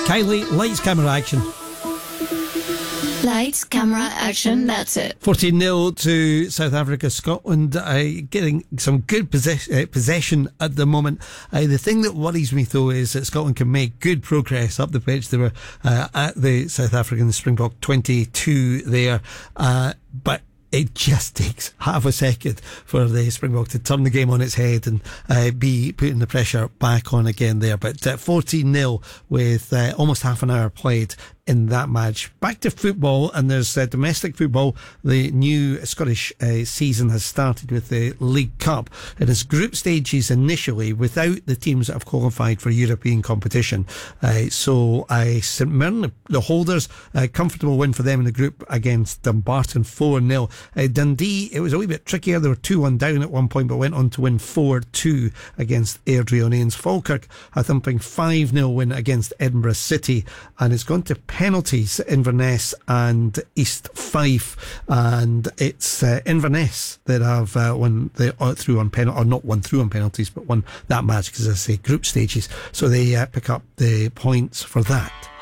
Kylie, lights, camera, action. Lights, camera, action, that's it. 14-0 to South Africa. Scotland getting some good possession at the moment. The thing that worries me, though, is that Scotland can make good progress up the pitch. They were at the South African Springbok 22 there, but it just takes half a second for the Springbok to turn the game on its head and be putting the pressure back on again there. But 14-0 with almost half an hour played in that match. Back to football, and there's domestic football. The new Scottish season has started with the League Cup. It is group stages initially without the teams that have qualified for European competition. So St Mirren, the holders, comfortable win for them in the group against Dumbarton, 4-0. Dundee, it was a wee bit trickier. They were 2-1 down at one point, but went on to win 4-2 against Airdrieonians. Falkirk, a thumping 5-0 win against Edinburgh City, and it's gone to penalties, Inverness and East Fife, and it's Inverness that have won through on penalties, or not won through on penalties, but won that match because, as I say, group stages, so they pick up the points for that.